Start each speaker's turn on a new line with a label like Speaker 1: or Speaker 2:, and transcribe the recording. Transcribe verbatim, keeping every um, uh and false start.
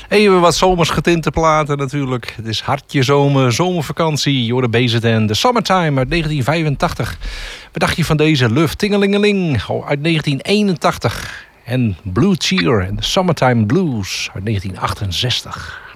Speaker 1: Even wat zomers getinte platen natuurlijk. Het is hartje zomer, zomervakantie. Jorde Bezet en The Summertime uit negentien vijfentachtig. Wat dacht je van deze Luf Tingelingeling uit negentien eenentachtig? En Blue Cheer en The Summertime Blues uit negentien achtenzestig.